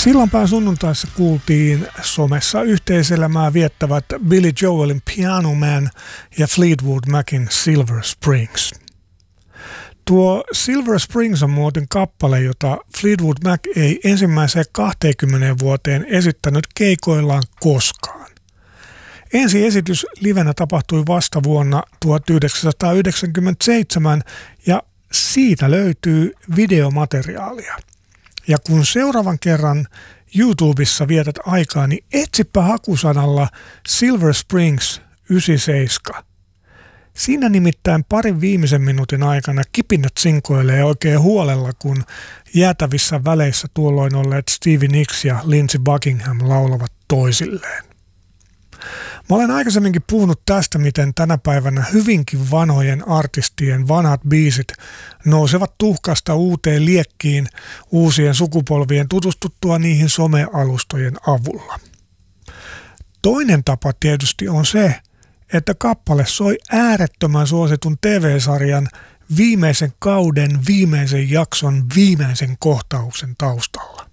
Sillanpään sunnuntaissa kuultiin somessa yhteiselämää viettävät Billy Joelin Piano Man ja Fleetwood Macin Silver Springs. Tuo Silver Springs on muuten kappale, jota Fleetwood Mac ei ensimmäiseen 20 vuoteen esittänyt keikoillaan koskaan. Ensi esitys livenä tapahtui vasta vuonna 1997 ja siitä löytyy videomateriaalia. Ja kun seuraavan kerran YouTubessa vietät aikaa, niin etsipä hakusanalla Silver Springs 97. Siinä nimittäin parin viimeisen minuutin aikana kipinnät sinkoilee oikein huolella, kun jäätävissä väleissä tuolloin olleet Stevie Nicks ja Lindsey Buckingham laulavat toisilleen. Mä olen aikaisemminkin puhunut tästä, miten tänä päivänä hyvinkin vanhojen artistien vanhat biisit nousevat tuhkasta uuteen liekkiin uusien sukupolvien tutustuttua niihin somealustojen avulla. Toinen tapa tietysti on se, että kappale soi äärettömän suositun TV-sarjan viimeisen kauden, viimeisen jakson, viimeisen kohtauksen taustalla.